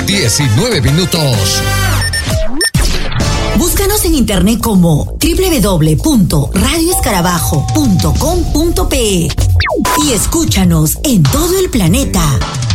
19 minutos. Búscanos en internet como www.radioescarabajo.com.pe y escúchanos en todo el planeta.